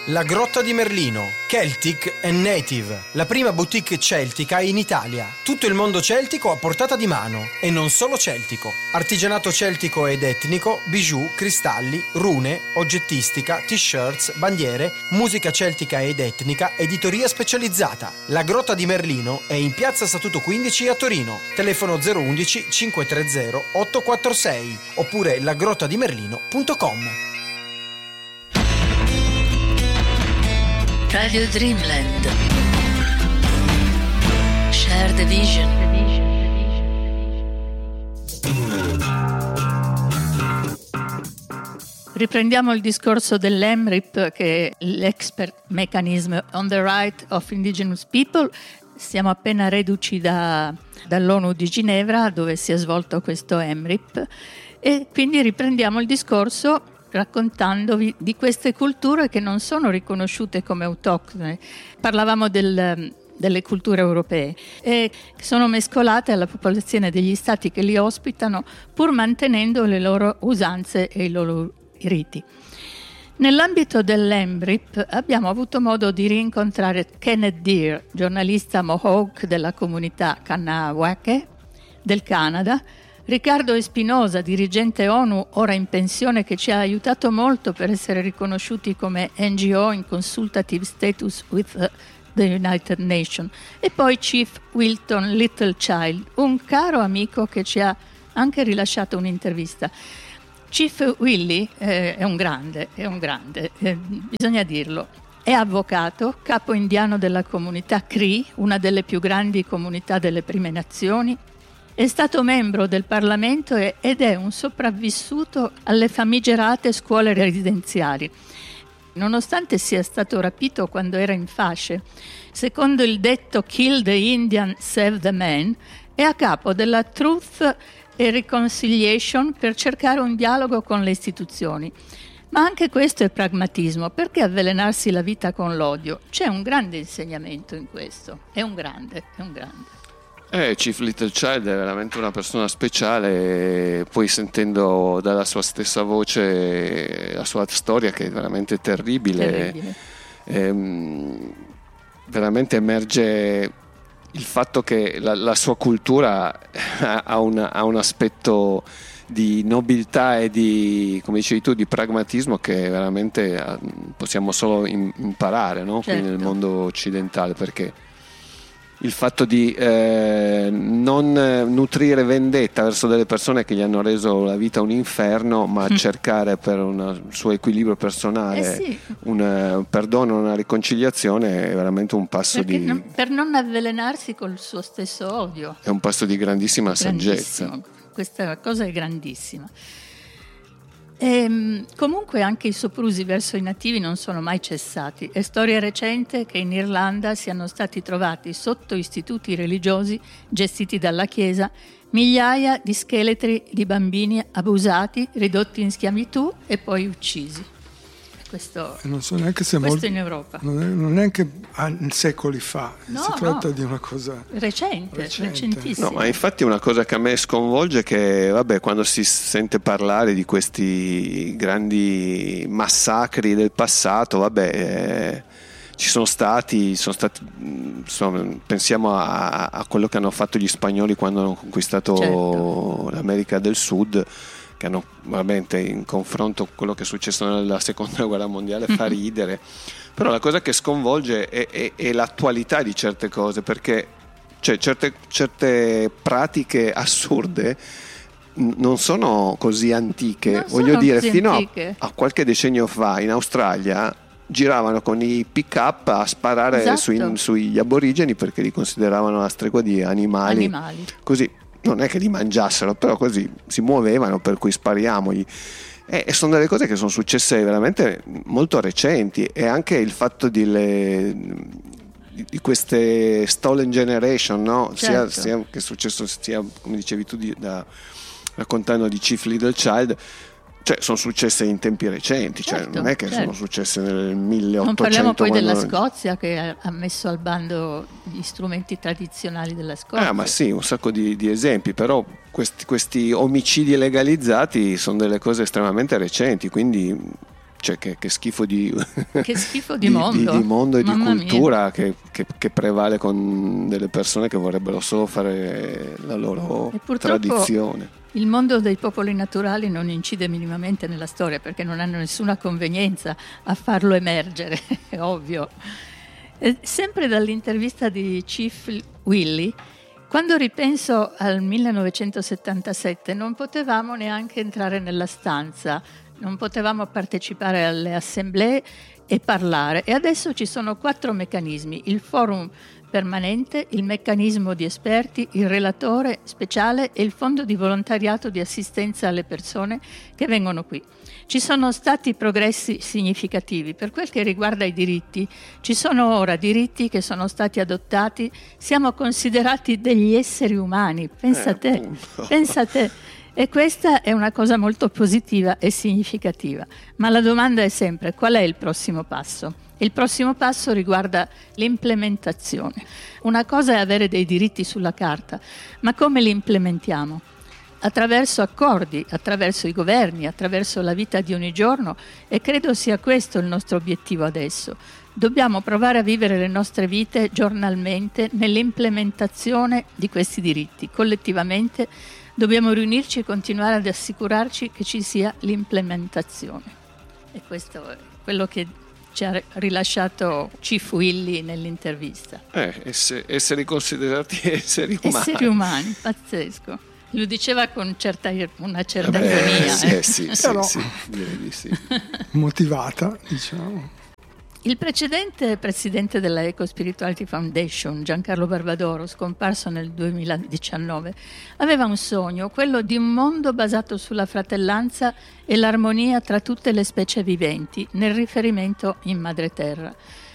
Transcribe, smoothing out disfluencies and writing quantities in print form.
La Grotta di Merlino, Celtic and Native, la prima boutique celtica in Italia. Tutto il mondo celtico a portata di mano, e non solo celtico. Artigianato celtico ed etnico, bijou, cristalli, rune, oggettistica, t-shirts, bandiere, musica celtica ed etnica, editoria specializzata. La Grotta di Merlino è in piazza Statuto 15 a Torino. Telefono 011 530 846 oppure lagrottadimerlino.com. Radio Dreamland. Share the vision. Riprendiamo il discorso dell'EMRIP, che è l'Expert Mechanism on the Right of Indigenous People. Siamo appena reduci dall'ONU di Ginevra, dove si è svolto questo EMRIP, e quindi riprendiamo il discorso raccontandovi di queste culture che non sono riconosciute come autoctone. Parlavamo delle culture europee e sono mescolate alla popolazione degli stati che li ospitano, pur mantenendo le loro usanze e i loro riti. Nell'ambito dell'EMRIP abbiamo avuto modo di rincontrare Kenneth Deere, giornalista Mohawk della comunità Kahnawake del Canada, Riccardo Espinosa, dirigente ONU ora in pensione, che ci ha aiutato molto per essere riconosciuti come NGO in consultative status with the United Nations, e poi Chief Wilton Littlechild, un caro amico che ci ha anche rilasciato un'intervista. Chief Willy è un grande, bisogna dirlo. È avvocato, capo indiano della comunità Cree, una delle più grandi comunità delle prime nazioni. È stato membro del Parlamento ed è un sopravvissuto alle famigerate scuole residenziali. Nonostante sia stato rapito quando era in fasce, secondo il detto "Kill the Indian, save the man", è a capo della Truth e Reconciliation per cercare un dialogo con le istituzioni. Ma anche questo è pragmatismo. Perché avvelenarsi la vita con l'odio? C'è un grande insegnamento in questo. È un grande. Chief Littlechild è veramente una persona speciale, poi sentendo dalla sua stessa voce la sua storia, che è veramente terribile. Veramente emerge il fatto che la sua cultura ha un aspetto di nobiltà e di, come dicevi tu, di pragmatismo che veramente possiamo solo imparare, no? Certo. Qui nel mondo occidentale, perché il fatto di non nutrire vendetta verso delle persone che gli hanno reso la vita un inferno, ma cercare per un suo equilibrio personale un perdono, una riconciliazione, è veramente un passo per non avvelenarsi col suo stesso odio. È un passo di grandissima saggezza. Questa cosa è grandissima. Comunque anche i soprusi verso i nativi non sono mai cessati. È storia recente che in Irlanda siano stati trovati sotto istituti religiosi gestiti dalla Chiesa migliaia di scheletri di bambini abusati, ridotti in schiavitù e poi uccisi. Questo, non so neanche se questo in Europa. Non è neanche secoli fa, si tratta di una cosa recentissima. No, ma infatti una cosa che a me sconvolge è che quando si sente parlare di questi grandi massacri del passato, ci sono stati insomma, pensiamo a quello che hanno fatto gli spagnoli quando hanno conquistato l'America del Sud, che hanno veramente, in confronto con quello che è successo nella seconda guerra mondiale, fa ridere. Però la cosa che sconvolge è l'attualità di certe cose, perché certe pratiche assurde non sono così antiche. Voglio dire, fino a qualche decennio fa in Australia giravano con i pick-up a sparare sugli aborigeni, perché li consideravano la stregua di animali. Così non è che li mangiassero, però così si muovevano, per cui spariamogli. E sono delle cose che sono successe veramente molto recenti, e anche il fatto di queste stolen generation, no? Certo. sia che è successo, sia come dicevi tu raccontando di Chief Littlechild, sono successe in tempi recenti, non è che sono successe nel 1800. Non parliamo poi della Scozia, che ha messo al bando gli strumenti tradizionali della Scozia. Ma sì, un sacco di esempi, però questi omicidi legalizzati sono delle cose estremamente recenti, quindi cioè che schifo di, che schifo di mondo. Di mondo e Mamma di cultura che prevale con delle persone che vorrebbero solo fare la loro tradizione. Il mondo dei popoli naturali non incide minimamente nella storia perché non hanno nessuna convenienza a farlo emergere, è ovvio. Sempre dall'intervista di Chief Willy, quando ripenso al 1977 non potevamo neanche entrare nella stanza, non potevamo partecipare alle assemblee e parlare, e adesso ci sono 4 meccanismi: il forum permanente, il meccanismo di esperti, il relatore speciale e il fondo di volontariato di assistenza alle persone che vengono qui. Ci sono stati progressi significativi. Per quel che riguarda i diritti, ci sono ora diritti che sono stati adottati, siamo considerati degli esseri umani, pensa a te. E questa è una cosa molto positiva e significativa. Ma la domanda è sempre: qual è il prossimo passo? Il prossimo passo riguarda l'implementazione. Una cosa è avere dei diritti sulla carta, ma come li implementiamo? Attraverso accordi, attraverso i governi, attraverso la vita di ogni giorno, e credo sia questo il nostro obiettivo adesso. Dobbiamo provare a vivere le nostre vite giornalmente nell'implementazione di questi diritti. Collettivamente dobbiamo riunirci e continuare ad assicurarci che ci sia l'implementazione. E questo è quello che ci ha rilasciato Chief Willy nell'intervista. Essere considerati esseri umani. Esseri umani, pazzesco. Lo diceva con una certa ironia. Sì, direi di sì. Motivata, diciamo. Il precedente presidente della Eco Spirituality Foundation, Giancarlo Barbadoro, scomparso nel 2019, aveva un sogno, quello di un mondo basato sulla fratellanza e l'armonia tra tutte le specie viventi, nel riferimento in madre terra.